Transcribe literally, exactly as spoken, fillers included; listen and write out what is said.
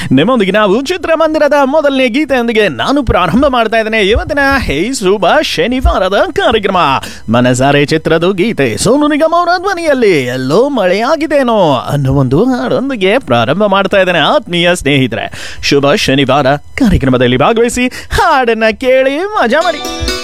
ನಿಮ್ಮೊಂದಿಗೆ ನಾವು ಚಿತ್ರಮಂದಿರದ ಮೊದಲನೇ ಗೀತೆಯೊಂದಿಗೆ ನಾನು ಪ್ರಾರಂಭ ಮಾಡ್ತಾ ಇದ್ದೇನೆ ಇವತ್ತಿನ ಹೇ ಶುಭ ಶನಿವಾರದ ಕಾರ್ಯಕ್ರಮ. ಮನಸಾರೆ ಚಿತ್ರದ ಗೀತೆ ಸೋನು ನಿಗಮ್ ಅವರ ಧ್ವನಿಯಲ್ಲಿ ಎಲ್ಲೋ ಮಳೆಯಾಗಿದೇನೋ ಅನ್ನೋ ಒಂದು ಹಾಡೊಂದಿಗೆ ಪ್ರಾರಂಭ ಮಾಡ್ತಾ ಇದ್ದೇನೆ. ಆತ್ಮೀಯ ಸ್ನೇಹಿತರೆ, ಶುಭ ಶನಿವಾರ ಕಾರ್ಯಕ್ರಮದಲ್ಲಿ ಭಾಗವಹಿಸಿ ಹಾಡನ್ನ ಕೇಳಿ ಮಜಾ ಮಾಡಿ.